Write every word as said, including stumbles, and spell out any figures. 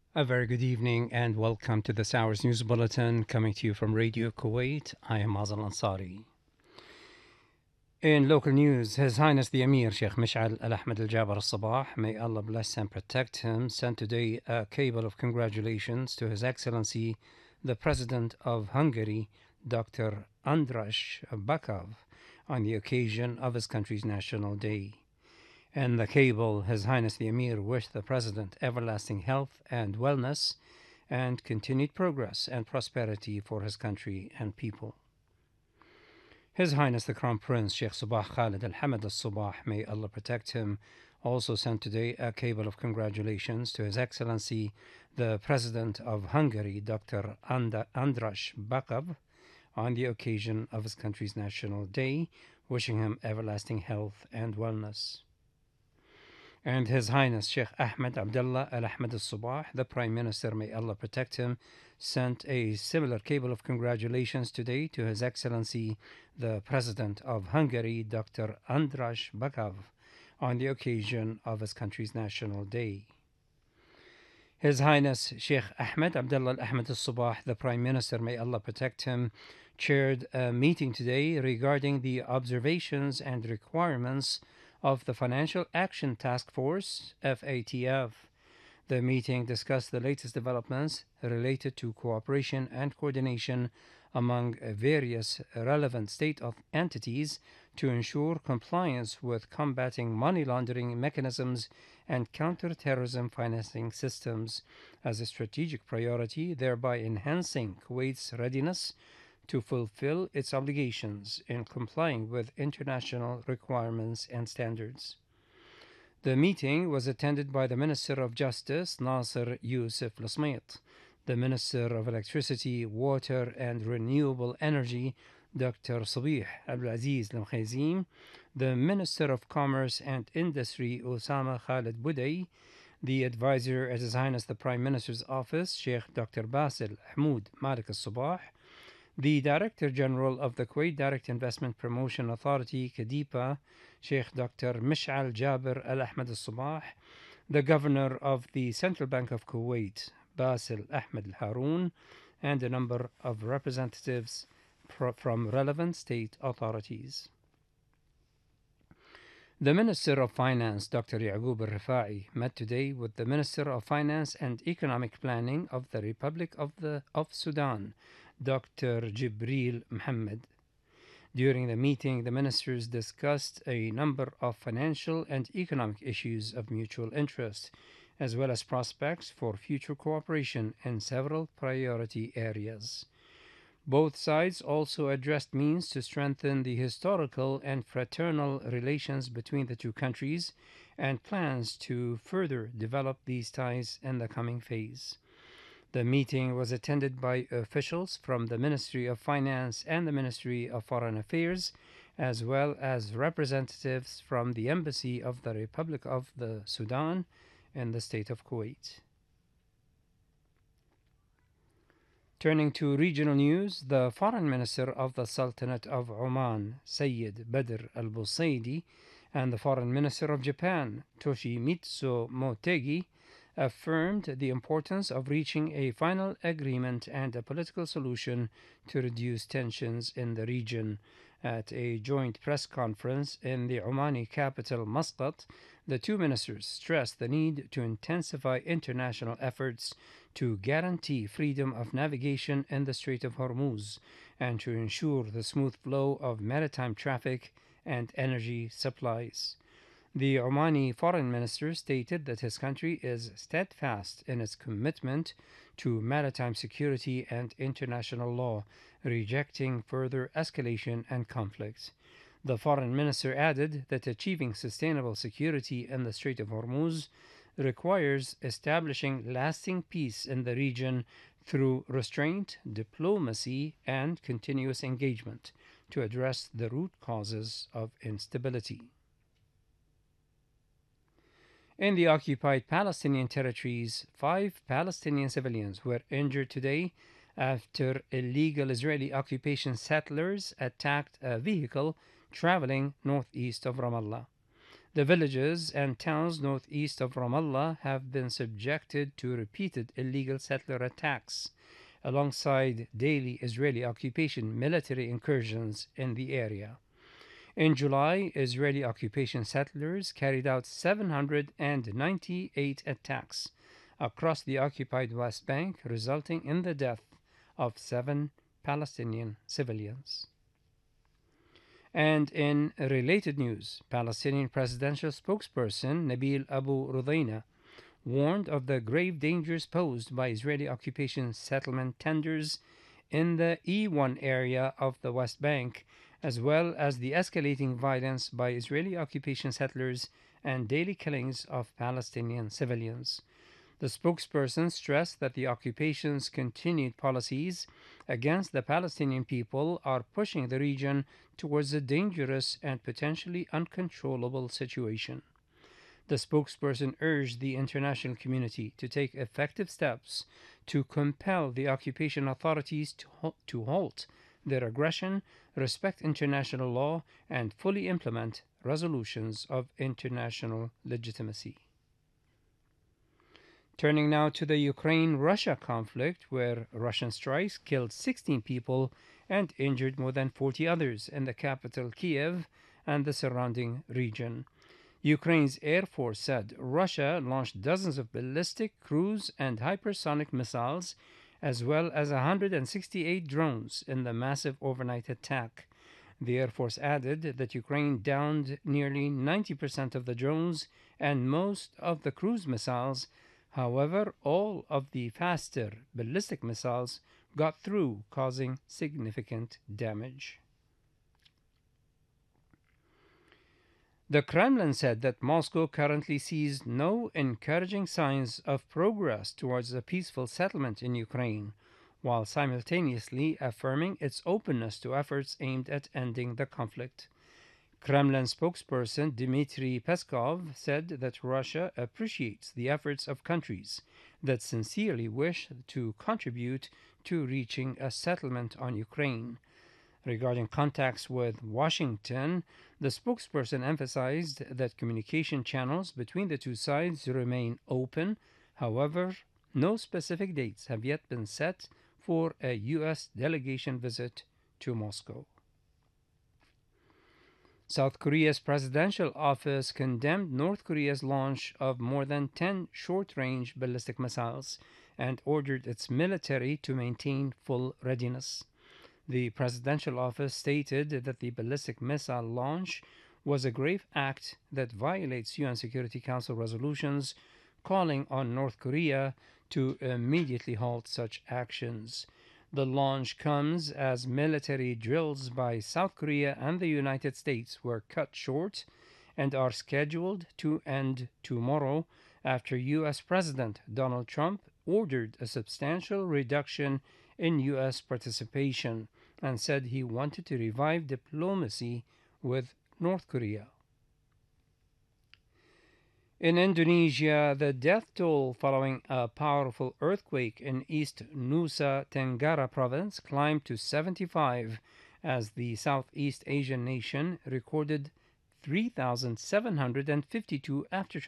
A very good evening and welcome to this hour's news bulletin coming to you from Radio Kuwait. I am Mazal Ansari. In local news, His Highness the Emir Sheikh Mish'al Al Ahmed Al Jaber Al Sabah, may Allah bless and protect him, sent today a cable of congratulations to His Excellency the President of Hungary, Doctor Andras Bakov, on the occasion of his country's National Day. In the cable, His Highness the Emir wished the President everlasting health and wellness and continued progress and prosperity for his country and people. His Highness the Crown Prince Sheikh Sabah Khalid Al Hamad Al Sabah, may Allah protect him, also sent today a cable of congratulations to His Excellency the President of Hungary, Doctor Andras Bakov, on the occasion of his country's National Day, wishing him everlasting health and wellness. And His Highness Sheikh Ahmed Abdullah Al Ahmed Al Sabah, the Prime Minister, may Allah protect him, sent a similar cable of congratulations today to His Excellency the President of Hungary, Doctor Andras Bakov, on the occasion of his country's National Day. His Highness Sheikh Ahmed Abdullah Al Ahmed Al Sabah, the Prime Minister, may Allah protect him, chaired a meeting today regarding the observations and requirements of the Financial Action Task Force, F A T F. The meeting discussed the latest developments related to cooperation and coordination among various relevant state entities to ensure compliance with combating money laundering mechanisms and counterterrorism financing systems as a strategic priority, thereby enhancing Kuwait's readiness to fulfill its obligations in complying with international requirements and standards. The meeting was attended by the Minister of Justice, Nasser Youssef Lasmait, the Minister of Electricity, Water and Renewable Energy, Doctor Sabih Abdulaziz Lamkhazim, the Minister of Commerce and Industry, Osama Khalid Budai, the advisor at His Highness the Prime Minister's Office, Sheikh Doctor Basil Hamoud Malik Al Sabah, the Director General of the Kuwait Direct Investment Promotion Authority, KADIPA, Sheikh Doctor Mish'al Jaber Al Ahmed Al Sabah, the Governor of the Central Bank of Kuwait, Basil Ahmed Al Haroun, and a number of representatives from relevant state authorities. The Minister of Finance, Doctor Yaqub Al Rifai, met today with the Minister of Finance and Economic Planning of the Republic of, the, of Sudan, Doctor Jibril Mohammed. During the meeting, the ministers discussed a number of financial and economic issues of mutual interest, as well as prospects for future cooperation in several priority areas. Both sides also addressed means to strengthen the historical and fraternal relations between the two countries and plans to further develop these ties in the coming phase. The meeting was attended by officials from the Ministry of Finance and the Ministry of Foreign Affairs, as well as representatives from the Embassy of the Republic of the Sudan in the state of Kuwait. Turning to regional news, the Foreign Minister of the Sultanate of Oman, Sayyid Badr al-Busaydi, and the Foreign Minister of Japan, Toshimitsu Motegi, affirmed the importance of reaching a final agreement and a political solution to reduce tensions in the region. At a joint press conference in the Omani capital Muscat, the two ministers stressed the need to intensify international efforts to guarantee freedom of navigation in the Strait of Hormuz and to ensure the smooth flow of maritime traffic and energy supplies. The Omani foreign minister stated that his country is steadfast in its commitment to maritime security and international law, rejecting further escalation and conflict. The foreign minister added that achieving sustainable security in the Strait of Hormuz requires establishing lasting peace in the region through restraint, diplomacy, and continuous engagement to address the root causes of instability. In the occupied Palestinian territories, five Palestinian civilians were injured today after illegal Israeli occupation settlers attacked a vehicle traveling northeast of Ramallah. The villages and towns northeast of Ramallah have been subjected to repeated illegal settler attacks, alongside daily Israeli occupation military incursions in the area. In July, Israeli occupation settlers carried out seven hundred ninety-eight attacks across the occupied West Bank, resulting in the death of seven Palestinian civilians. And in related news, Palestinian presidential spokesperson Nabil Abu Rudaina warned of the grave dangers posed by Israeli occupation settlement tenders in the E one area of the West Bank, as well as the escalating violence by Israeli occupation settlers and daily killings of Palestinian civilians. The spokesperson stressed that the occupation's continued policies against the Palestinian people are pushing the region towards a dangerous and potentially uncontrollable situation. The spokesperson urged the international community to take effective steps to compel the occupation authorities to, ho- to halt their aggression, respect international law, and fully implement resolutions of international legitimacy. Turning now to the Ukraine-Russia conflict, where Russian strikes killed sixteen people and injured more than forty others in the capital Kiev and the surrounding region. Ukraine's Air Force said Russia launched dozens of ballistic, cruise, and hypersonic missiles, as well as one hundred sixty-eight drones in the massive overnight attack. The Air Force added that Ukraine downed nearly ninety percent of the drones and most of the cruise missiles. However, all of the faster ballistic missiles got through, causing significant damage. The Kremlin said that Moscow currently sees no encouraging signs of progress towards a peaceful settlement in Ukraine, while simultaneously affirming its openness to efforts aimed at ending the conflict. Kremlin spokesperson Dmitry Peskov said that Russia appreciates the efforts of countries that sincerely wish to contribute to reaching a settlement on Ukraine. Regarding contacts with Washington, the spokesperson emphasized that communication channels between the two sides remain open. However, no specific dates have yet been set for a U S delegation visit to Moscow. South Korea's presidential office condemned North Korea's launch of more than ten short-range ballistic missiles and ordered its military to maintain full readiness. The presidential office stated that the ballistic missile launch was a grave act that violates U N Security Council resolutions calling on North Korea to immediately halt such actions. The launch comes as military drills by South Korea and the United States were cut short and are scheduled to end tomorrow after U S President Donald Trump ordered a substantial reduction in U S participation and said he wanted to revive diplomacy with North Korea. In Indonesia, the death toll following a powerful earthquake in East Nusa Tenggara province climbed to seventy-five as the Southeast Asian nation recorded three thousand seven hundred fifty-two aftershocks